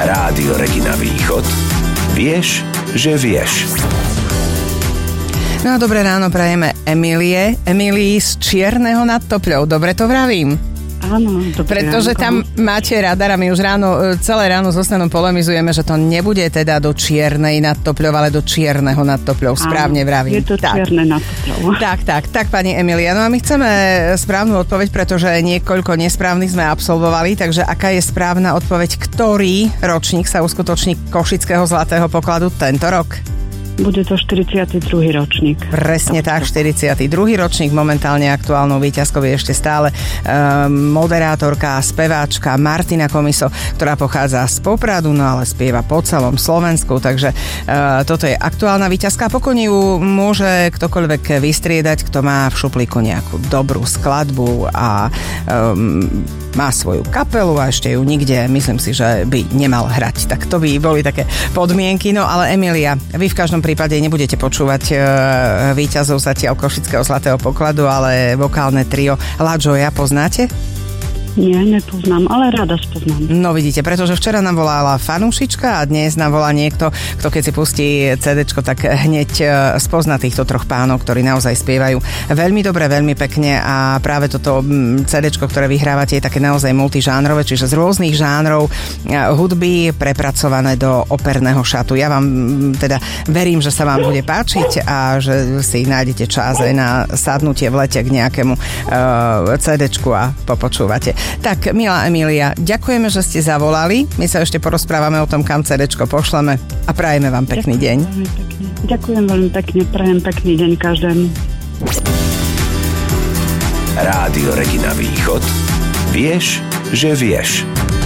Rádio Regina Východ. Vieš, že vieš. No a dobré ráno prajeme Emílii z Čierneho nad Topľou. Dobre to vravím? Áno, pretože tam máte radar a my už celé ráno so Stanom polemizujeme, že to nebude teda do Čiernej nad Topľou, ale do Čierneho nad Topľou. Správne vravím. Je to Čierne nad Topľou. Tak, pani Emília. No a my chceme správnu odpoveď, pretože niekoľko nesprávnych sme absolvovali, takže aká je správna odpoveď, ktorý ročník sa uskutoční Košického zlatého pokladu tento rok? Bude to 42. ročník. Presne tak, 42. ročník. Momentálne aktuálnou víťazkou je ešte stále moderátorka, speváčka Martina Komiso, ktorá pochádza z Popradu, no ale spieva po celom Slovensku, takže toto je aktuálna víťazka. Pokojne ju môže ktokoľvek vystriedať, kto má v šuplíku nejakú dobrú skladbu a má svoju kapelu a ešte ju nikde, myslím si, že by nemal hrať. Tak to by boli také podmienky. No ale Emília, vy v každom prípade nebudete počúvať víťazov zatiaľ Košického zlatého pokladu, ale vokálne trio La Gioia poznáte? Nie, nepoznám, ale rada spoznám. No vidíte, pretože včera nám volala fanúšička a dnes nám volá niekto, kto keď si pustí CDčko, tak hneď spozná týchto troch pánov, ktorí naozaj spievajú veľmi dobre, veľmi pekne a práve toto CDčko, ktoré vyhrávate, je také naozaj multižánrové, čiže z rôznych žánrov hudby prepracované do operného šatu. Ja vám teda verím, že sa vám bude páčiť a že si nájdete čas aj na sadnutie v lete k nejakému CDčku a popočúvate. Tak, milá Emília, ďakujeme, že ste zavolali. My sa ešte porozprávame o tom, kam CDčko pošleme a prajeme vám pekný deň. Ďakujem veľmi pekne, prajem pekný deň každému. Rádio Regina Východ. Vieš, že vieš.